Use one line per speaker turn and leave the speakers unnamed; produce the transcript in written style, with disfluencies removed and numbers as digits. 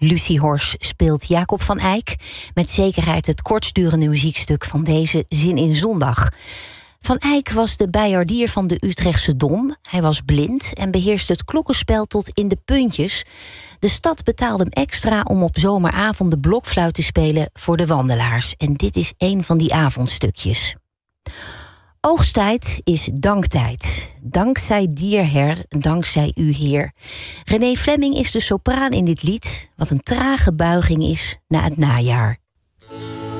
Lucie Hors speelt Jacob van Eyck, met zekerheid het kortdurende muziekstuk van deze Zin in Zondag. Van Eyck was de bijaardier van de Utrechtse Dom. Hij was blind en beheerste het klokkenspel tot in de puntjes. De stad betaalde hem extra om op zomeravonden blokfluit te spelen voor de wandelaars. En dit is een van die avondstukjes. Oogsttijd is danktijd. Dankzij dierher, dankzij u Heer. René Fleming is de sopraan in dit lied, wat een trage buiging is na het najaar.